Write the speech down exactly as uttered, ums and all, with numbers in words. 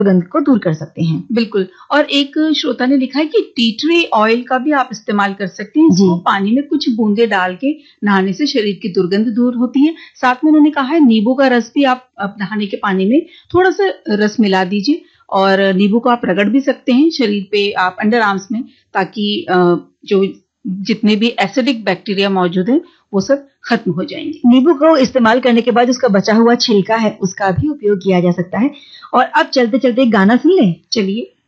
दुर्गंध को दूर कर सकते हैं। बिल्कुल। और एक श्रोता ने लिखा है कि टी ट्री ऑयल का भी आप इस्तेमाल कर सकते हैं। इसको पानी में कुछ बूंदे डाल के नहाने से शरीर की दुर्गंध दूर होती है। साथ में उन्होंने कहा है नींबू का रस भी आप, आप नहाने के पानी में थोड़ा सा रस मिला दीजिए और नींबू को आप रगड़ भी सकते हैं शरीर पे, आप अंडर आर्म्स में, ताकि जो जितने भी एसिडिक बैक्टीरिया मौजूद हैं वो सब खत्म हो जाएंगे। नींबू को इस्तेमाल करने के बाद उसका बचा हुआ छिलका है उसका भी उपयोग किया जा सकता है। और अब चलते चलते गाना सुन लें। चलिए।